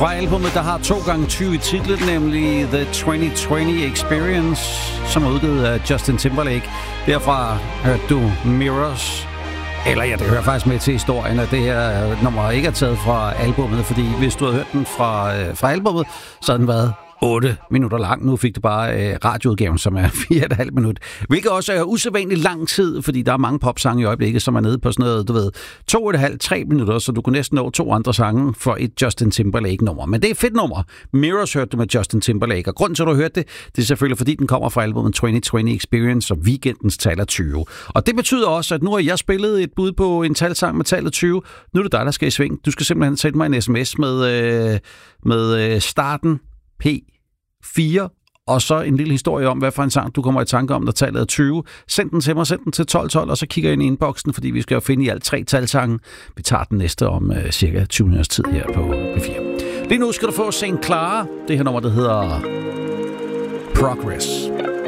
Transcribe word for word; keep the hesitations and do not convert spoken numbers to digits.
Fra albumet, der har to gange tyve i titlen, nemlig The tyve tyve Experience, som er udgivet af Justin Timberlake. Derfra hørte du Mirrors. Eller ja, det hører faktisk med til historien, at det her nummer ikke er taget fra albumet, fordi hvis du havde hørt den fra, øh, fra albumet, så havde den været otte minutter lang. Nu fik du bare øh, radioudgaven, som er fire komma fem minut. Hvilket også er usædvanligt lang tid, fordi der er mange popsange i øjeblikket, som er nede på sådan noget, du ved, to komma fem til tre minutter, så du kunne næsten nå to andre sange for et Justin Timberlake-nummer. Men det er et fedt nummer. Mirrors hørte du med Justin Timberlake, og grunden til, at du hørte det, det er selvfølgelig, fordi den kommer fra albumet tyve tyve Experience, og weekendens tal er tyve. Og det betyder også, at nu har jeg spillet et bud på en talsang med tallet tyve. Nu er det dig, der skal i sving. Du skal simpelthen sende mig en sms med, øh, med øh, starten P fire, og så en lille historie om, hvad for en sang du kommer i tanke om, når tallet er tyve. Send den til mig, send den til tolv tolv, og så kigger jeg ind i inboxen, fordi vi skal jo finde i alt tre talsange. Vi tager den næste om uh, cirka tyve minutters tid her på P fire. Lige nu skal du få Saint Clara, det her nummer, der hedder Progress.